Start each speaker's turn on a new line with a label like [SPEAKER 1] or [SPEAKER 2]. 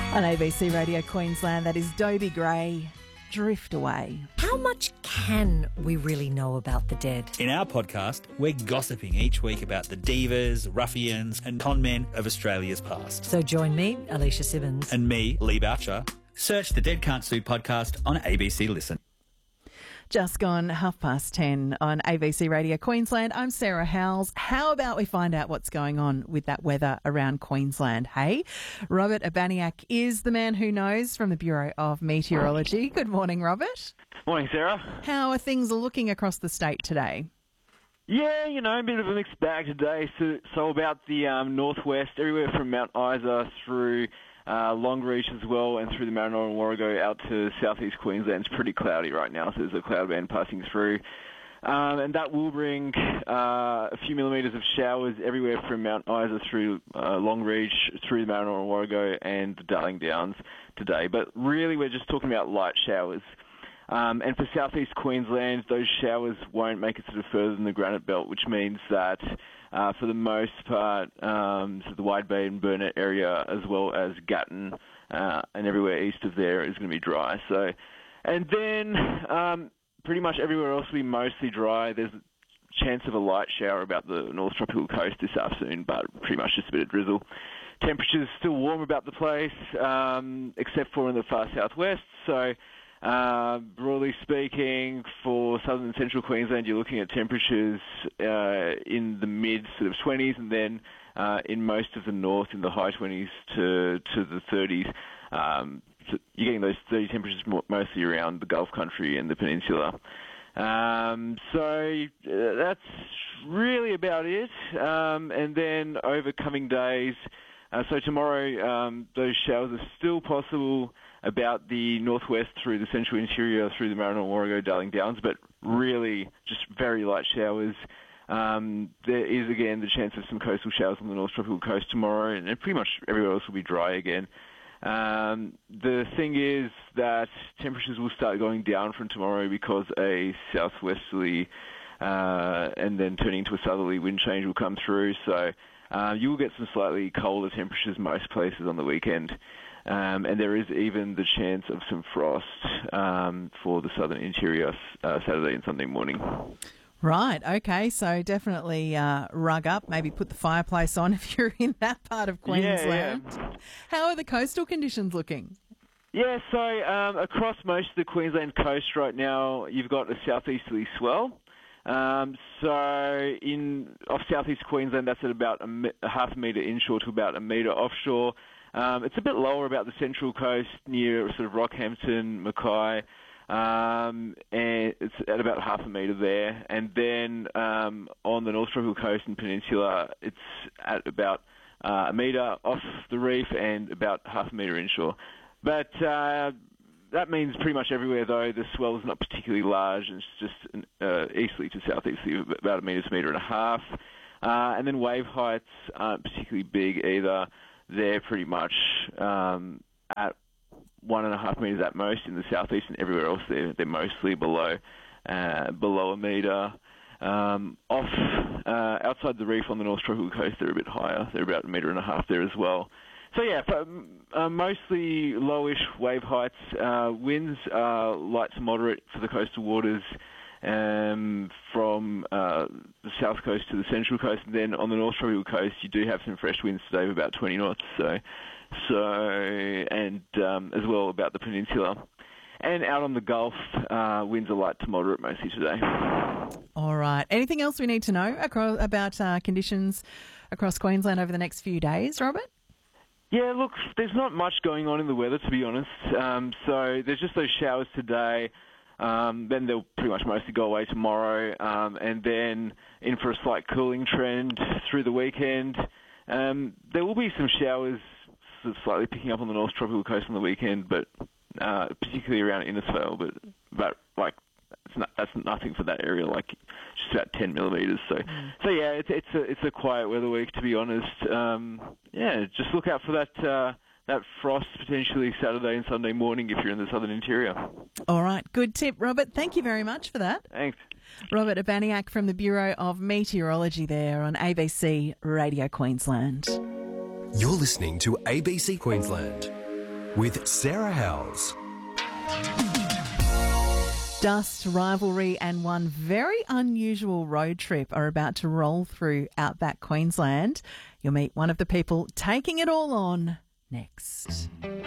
[SPEAKER 1] On ABC Radio Queensland, that is Dobie Gray, Drift Away.
[SPEAKER 2] How much can we really know about the dead?
[SPEAKER 3] In our podcast, we're gossiping each week about the divas, ruffians and con men of Australia's past.
[SPEAKER 2] So join me, Alicia Simmons.
[SPEAKER 3] And me, Lee Boucher. Search the Dead Can't Sue podcast on ABC Listen.
[SPEAKER 1] Just gone 10:30 on ABC Radio Queensland. I'm Sarah Howells. How about we find out what's going on with that weather around Queensland, hey? Robert Abaniak is the man who knows from the Bureau of Meteorology. Good morning, Robert.
[SPEAKER 4] Morning, Sarah.
[SPEAKER 1] How are things looking across the state today?
[SPEAKER 4] Yeah, a bit of a mixed bag today. So about the northwest, everywhere from Mount Isa through Longreach as well, and through the Maranoa and Warrego out to southeast Queensland. It's pretty cloudy right now, so there's a cloud band passing through. And that will bring a few millimetres of showers everywhere from Mount Isa through Longreach, through the Maranoa and Warrego and the Darling Downs today. But really, we're just talking about light showers. And for southeast Queensland, those showers won't make it sort of further than the Granite Belt, which means that for the most part, so the Wide Bay and Burnett area, as well as Gatton and everywhere east of there, is going to be dry. So, and then pretty much everywhere else will be mostly dry. There's a chance of a light shower about the North Tropical Coast this afternoon, but pretty much just a bit of drizzle. Temperatures still warm about the place, except for in the far southwest. So, broadly speaking, for southern and central Queensland, you're looking at temperatures in the mid sort of 20s, and then in most of the north in the high 20s to the 30s. So you're getting those 30 temperatures mostly around the Gulf country and the peninsula. So that's really about it. And then over coming days, so tomorrow those showers are still possible about the northwest through the central interior, through the Maranoa, Warrego, Darling Downs, but really just very light showers. There is, again, the chance of some coastal showers on the North Tropical Coast tomorrow, and pretty much everywhere else will be dry again. The thing is that temperatures will start going down from tomorrow because a southwesterly and then turning to a southerly wind change will come through, so you will get some slightly colder temperatures most places on the weekend. And there is even the chance of some frost for the southern interior Saturday and Sunday morning.
[SPEAKER 1] Right, okay, so definitely rug up, maybe put the fireplace on if you're in that part of Queensland.
[SPEAKER 4] Yeah.
[SPEAKER 1] How are the coastal conditions looking?
[SPEAKER 4] Yeah, so across most of the Queensland coast right now, you've got a southeasterly swell. So off southeast Queensland, that's at about a half a metre inshore to about a metre offshore. It's a bit lower about the central coast near sort of Rockhampton, Mackay, and it's at about half a metre there. And then on the North Tropical Coast and Peninsula, it's at about a metre off the reef and about half a metre inshore. But that means pretty much everywhere, though, the swell is not particularly large, and it's just easterly to southeasterly, about a metre to metre and a half. And then wave heights aren't particularly big either. They're pretty much at 1.5 metres at most in the southeast, and everywhere else they're mostly below a metre. Outside the reef on the North Tropical Coast, they're a bit higher. They're about 1.5 metres there as well. So yeah, mostly lowish wave heights. Winds are light to moderate for the coastal waters from the south coast to the central coast, and then on the North Tropical Coast you do have some fresh winds today of about 20 knots. And as well about the peninsula. And out on the Gulf, winds are light to moderate mostly today.
[SPEAKER 1] All right. Anything else we need to know about conditions across Queensland over the next few days, Robert?
[SPEAKER 4] Yeah, look, there's not much going on in the weather, to be honest. So there's just those showers today. Then they'll pretty much mostly go away tomorrow, and then in for a slight cooling trend through the weekend. There will be some showers sort of slightly picking up on the North Tropical Coast on the weekend, but particularly around Innisfail, but like that's nothing for that area, like just about 10 millimetres. So yeah, it's a quiet weather week, to be honest. Yeah, just look out for that frost potentially Saturday and Sunday morning if you're in the southern interior.
[SPEAKER 1] All right, good tip, Robert. Thank you very much for that.
[SPEAKER 4] Thanks.
[SPEAKER 1] Robert Abaniak from the Bureau of Meteorology there on ABC Radio Queensland.
[SPEAKER 5] You're listening to ABC Queensland. with Sarah Howells.
[SPEAKER 1] Dust, rivalry and one very unusual road trip are about to roll through outback Queensland. You'll meet one of the people taking it all on next.